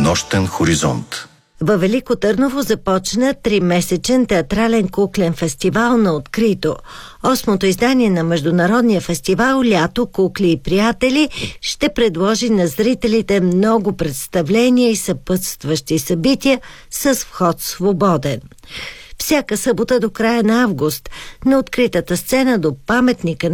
Нощен хоризонт. Във Велико Търново започна 3-месечен театрален куклен фестивал на открито. 8-то издание на международния фестивал "Лято, кукли и приятели" ще предложи на зрителите много представления и съпътстващи събития с вход свободен. Всяка събота до края на август на откритата сцена до паметника